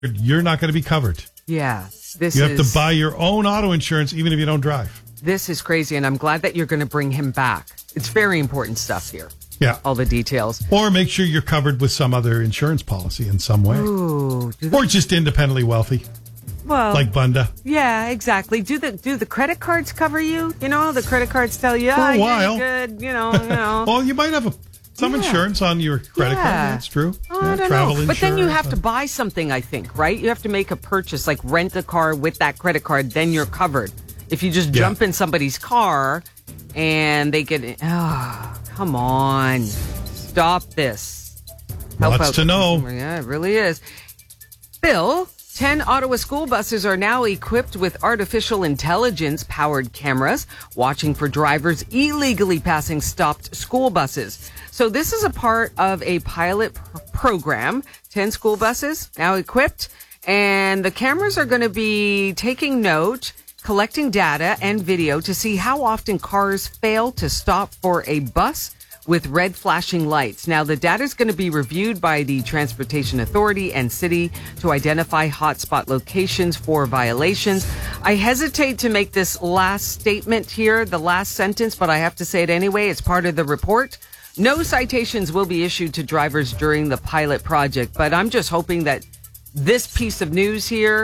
you're not going to be covered. Yeah. You have to buy your own auto insurance even if you don't drive. This is crazy, and I'm glad that you're going to bring him back. It's very important stuff here. Yeah. All the details. Or make sure you're covered with some other insurance policy in some way. Ooh. Or just independently wealthy. Well, like Bunda. Yeah, exactly. Do the credit cards cover you? You know, the credit cards tell you, for a while. You're good, you know. Well, you might have some insurance on your credit card. That's true. I don't know. But then you have to buy something, I think, right? You have to make a purchase, like rent a car with that credit card, then you're covered. If you just jump in somebody's car and they get, come on. Stop this. Lots to know. Yeah, it really is. Bill, 10 Ottawa school buses are now equipped with artificial intelligence-powered cameras, watching for drivers illegally passing stopped school buses. So this is a part of a pilot program. 10 school buses now equipped, and the cameras are going to be taking note, collecting data and video to see how often cars fail to stop for a bus with red flashing lights. Now, the data is going to be reviewed by the Transportation Authority and City to identify hotspot locations for violations. I hesitate to make this last statement here, the last sentence, but I have to say it anyway. It's part of the report. No citations will be issued to drivers during the pilot project, but I'm just hoping that this piece of news here,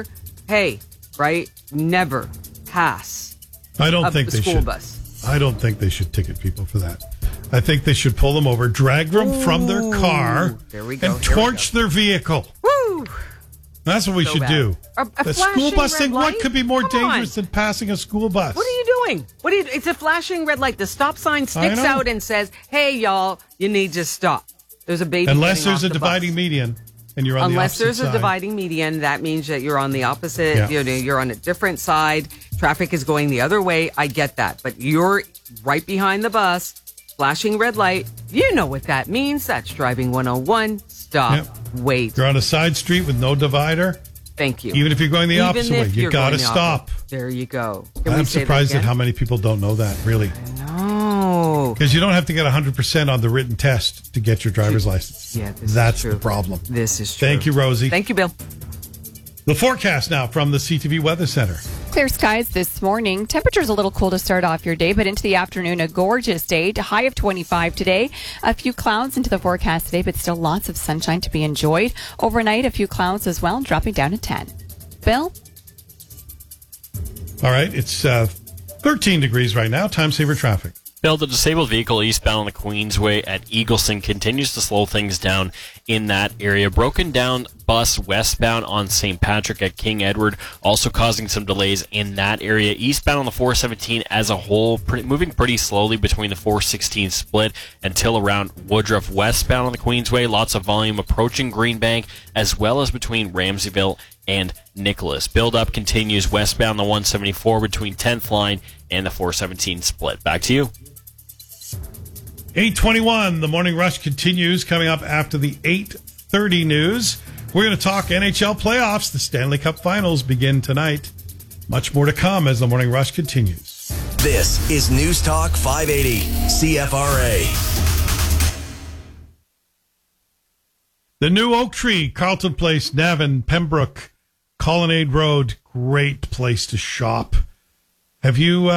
never pass. I don't think they should. Bus. I don't think they should ticket people for that. I think they should pull them over, drag them from their car, and torch their vehicle. Woo! That's what we should do. The school bus thing, what could be more dangerous than passing a school bus? What are you doing? It's a flashing red light. The stop sign sticks out and says, hey, y'all, you need to stop. There's a baby. Unless there's a dividing median and you're on the opposite side. Unless there's a dividing median, that means that you're on the opposite, you're on a different side. Traffic is going the other way. I get that. But you're right behind the bus, flashing red light. You know what that means. That's driving 101. Stop. Wait. You're on a side street with no divider. Thank you. Even if you're going the opposite way, you got to stop. There you go. I'm surprised at how many people don't know that, really. I know. Because you don't have to get 100% on the written test to get your driver's license. Yeah, that's the problem. This is true. Thank you, Rosie. Thank you, Bill. The forecast now from the CTV Weather Center. Clear skies this morning. Temperatures a little cool to start off your day, but into the afternoon, a gorgeous day. High of 25 today. A few clouds into the forecast today, but still lots of sunshine to be enjoyed. Overnight, a few clouds as well, dropping down to 10. Bill? All right, it's 13 degrees right now. Time saver traffic. Bill, the disabled vehicle eastbound on the Queensway at Eagleson continues to slow things down in that area. Broken down bus westbound on St. Patrick at King Edward, also causing some delays in that area. Eastbound on the 417 as a whole, moving pretty slowly between the 416 split until around Woodruff. Westbound on the Queensway, lots of volume approaching Greenbank, as well as between Ramseyville and Nicholas. Build-up continues westbound the 174 between 10th line and the 417 split. Back to you. 8:21, the Morning Rush continues coming up after the 8:30 news. We're going to talk NHL playoffs. The Stanley Cup Finals begin tonight. Much more to come as the Morning Rush continues. This is News Talk 580, CFRA. The new Oak Tree, Carlton Place, Navan, Pembroke, Colonnade Road. Great place to shop. Have you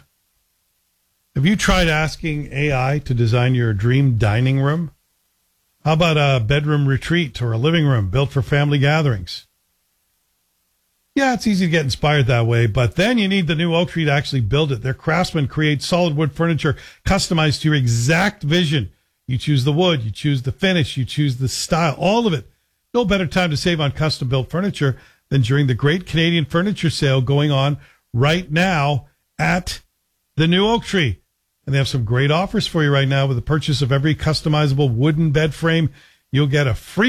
tried asking AI to design your dream dining room? How about a bedroom retreat or a living room built for family gatherings? Yeah, it's easy to get inspired that way, but then you need the new Oak Tree to actually build it. Their craftsmen create solid wood furniture customized to your exact vision. You choose the wood, you choose the finish, you choose the style, all of it. No better time to save on custom-built furniture than during the Great Canadian Furniture Sale going on right now at the new Oak Tree. And they have some great offers for you right now. With the purchase of every customizable wooden bed frame, you'll get a free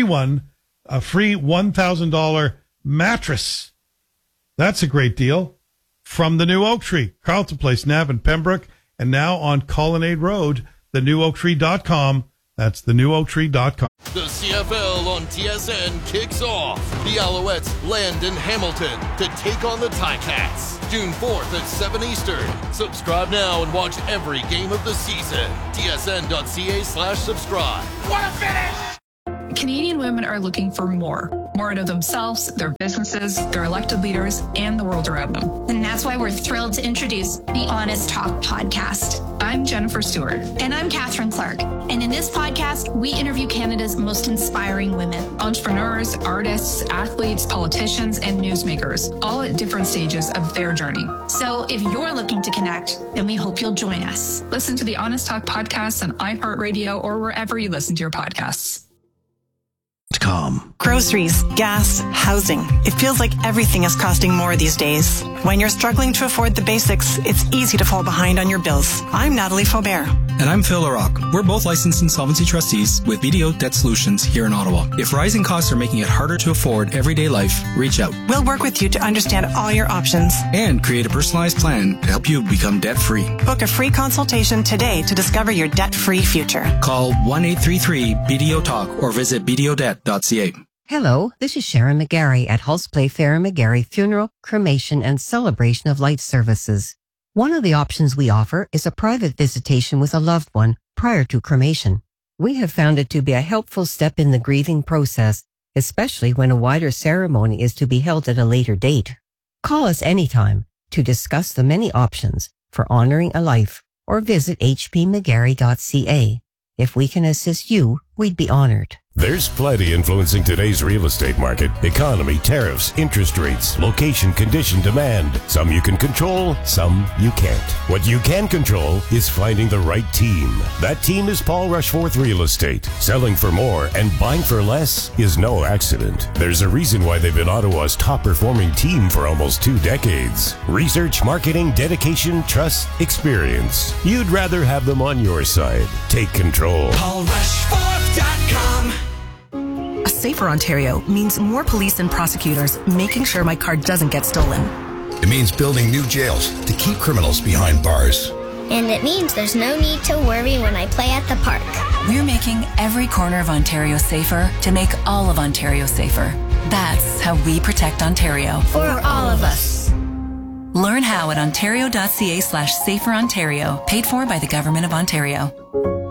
$1,000 mattress. That's a great deal from the new Oak Tree. Carlton Place, Navan, Pembroke, and now on Colonnade Road, thenewoaktree.com. That's thenewoaktree.com. The CFL on TSN kicks off. The Alouettes land in Hamilton to take on the Ticats. June 4th at 7 Eastern. Subscribe now and watch every game of the season. tsn.ca/subscribe. What a finish! Canadian women are looking for more more out of themselves, their businesses, their elected leaders, and the world around them. And that's why we're thrilled to introduce the Honest Talk podcast. I'm Jennifer Stewart. And I'm Catherine Clark. And in this podcast, we interview Canada's most inspiring women. Entrepreneurs, artists, athletes, politicians, and newsmakers, all at different stages of their journey. So if you're looking to connect, then we hope you'll join us. Listen to the Honest Talk podcast on iHeartRadio or wherever you listen to your podcasts. Groceries, gas, housing. It feels like everything is costing more these days. When you're struggling to afford the basics, it's easy to fall behind on your bills. I'm Natalie Faubert. And I'm Phil LaRocque. We're both licensed insolvency trustees with BDO Debt Solutions here in Ottawa. If rising costs are making it harder to afford everyday life, reach out. We'll work with you to understand all your options and create a personalized plan to help you become debt-free. Book a free consultation today to discover your debt-free future. Call 1-833-BDO-TALK or visit bdodebt.ca. Hello, this is Sharon McGarry at Hulse Playfair McGarry Funeral, Cremation, and Celebration of Life Services. One of the options we offer is a private visitation with a loved one prior to cremation. We have found it to be a helpful step in the grieving process, especially when a wider ceremony is to be held at a later date. Call us anytime to discuss the many options for honoring a life or visit hpmcgarry.ca. If we can assist you, we'd be honored. There's plenty influencing today's real estate market. Economy, tariffs, interest rates, location, condition, demand. Some you can control, some you can't. What you can control is finding the right team. That team is Paul Rushforth Real Estate. Selling for more and buying for less is no accident. There's a reason why they've been Ottawa's top performing team for almost 2 decades. Research, marketing, dedication, trust, experience. You'd rather have them on your side. Take control. PaulRushforth.com. A safer Ontario means more police and prosecutors making sure my car doesn't get stolen. It means building new jails to keep criminals behind bars. And it means there's no need to worry when I play at the park. We're making every corner of Ontario safer to make all of Ontario safer. That's how we protect Ontario. For all of us. Learn how at ontario.ca/saferontario, paid for by the Government of Ontario.